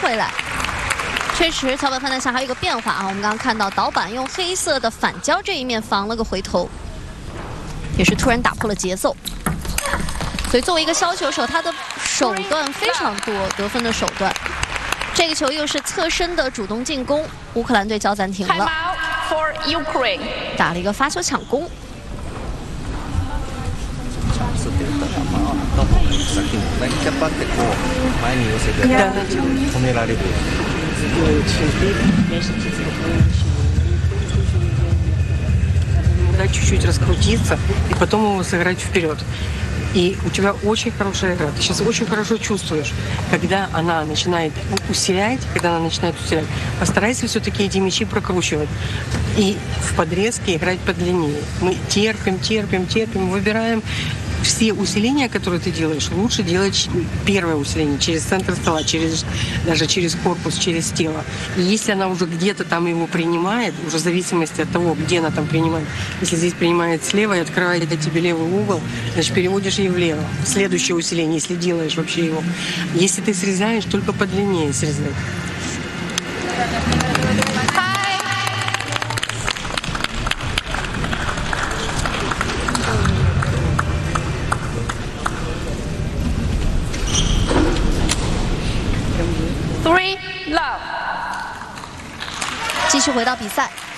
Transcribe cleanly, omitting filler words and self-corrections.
回来。确实，桥本方向下还有一个变化啊，我们刚刚看到岛板用黑色的反胶这一面防了个回头，也是突然打破了节奏。所以作为一个削球手，他的手段非常多，得分的手段。这个球又是侧身的主动进攻，乌克兰队叫暂停了，打了一个发球抢攻。 Да, чуть-чуть раскрутиться и потом его сыграть вперед. И у тебя очень хорошая игра. Ты сейчас очень хорошо чувствуешь, когда она начинает усилять, постарайся все-таки эти мячи прокручивать. И в подрезке играть подлиннее. Мы терпим, выбираем все усиления, которые ты делаешь, лучше делать первое усиление через центр стола, даже через корпус, через тело. И если она уже где-то там его принимает, уже в зависимости от того, где она там принимает, если здесь принимает слева и открывает тебе левый угол, значит, переводишь ей влево. Следующее усиление, если делаешь вообще его. Если ты срезаешь, только подлиннее срезай. Love 继续回到比赛。